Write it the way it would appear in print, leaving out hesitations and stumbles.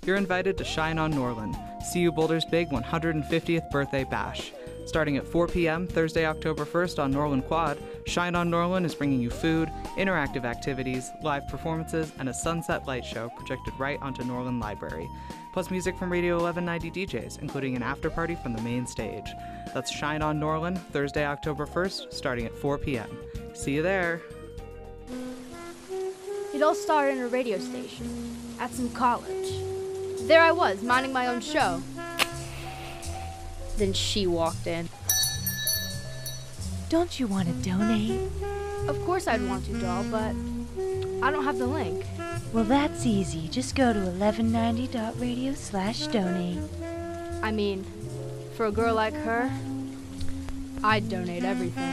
you're invited to Shine on Norland, CU Boulder's big 150th birthday bash. Starting at 4 p.m. Thursday, October 1st on Norland Quad, Shine on Norland is bringing you food, interactive activities, live performances, and a sunset light show projected right onto Norland Library. Plus music from Radio 1190 DJs, including an after-party from the main stage. That's Shine on Norland, Thursday, October 1st, starting at 4 p.m. See you there! It all started in a radio station at some college. There I was, minding my own show. Then she walked in. Don't you want to donate? Of course I'd want to, doll, but I don't have the link. Well, that's easy. Just go to 1190.radio/donate. I mean, for a girl like her, I'd donate everything.